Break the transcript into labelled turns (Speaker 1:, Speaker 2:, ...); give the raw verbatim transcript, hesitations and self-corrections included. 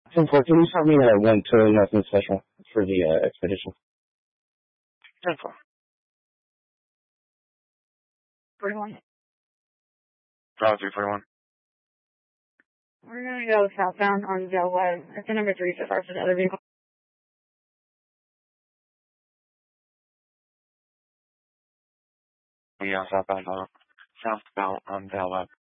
Speaker 1: ten four, can you tell me uh, when to nothing special for the uh, expedition?
Speaker 2: ten four.
Speaker 3: forty-one.
Speaker 2: Bravo three forty-one.
Speaker 3: We're going to go southbound on Del Webb. It's the number three so far for the other vehicle.
Speaker 2: Yeah, southbound on southbound on Del Webb.